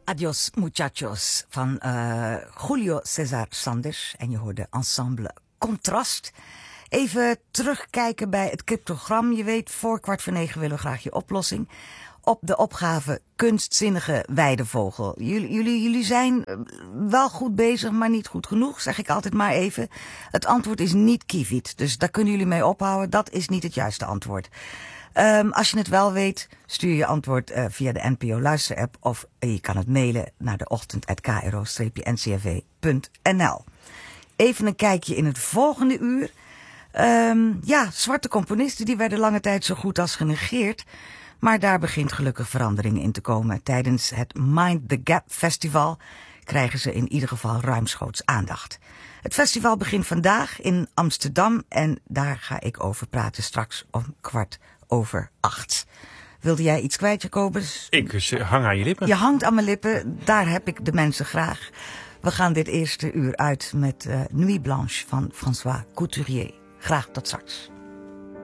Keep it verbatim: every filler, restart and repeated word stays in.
Adios Muchachos van uh, Julio César Sanders. En je hoorde ensemble Contrast. Even terugkijken bij het cryptogram. Je weet, voor kwart voor negen willen we graag je oplossing. Op de opgave kunstzinnige weidevogel. Jullie, jullie, jullie zijn wel goed bezig, maar niet goed genoeg, zeg ik altijd maar even. Het antwoord is niet kievit, dus daar kunnen jullie mee ophouden. Dat is niet het juiste antwoord. Um, als je het wel weet, stuur je antwoord uh, via de N P O luisterapp of je kan het mailen naar de ochtend at k r o n c r v punt n l. Even een kijkje in het volgende uur. Um, ja, zwarte componisten die werden lange tijd zo goed als genegeerd. Maar daar begint gelukkig verandering in te komen. Tijdens het Mind the Gap Festival krijgen ze in ieder geval ruimschoots aandacht. Het festival begint vandaag in Amsterdam en daar ga ik over praten straks om kwart over acht. Wilde jij iets kwijt, Jacobus? Ik hang aan je lippen. Je hangt aan mijn lippen, daar heb ik de mensen graag. We gaan dit eerste uur uit met uh, Nuit Blanche van François Couturier. Graag tot straks.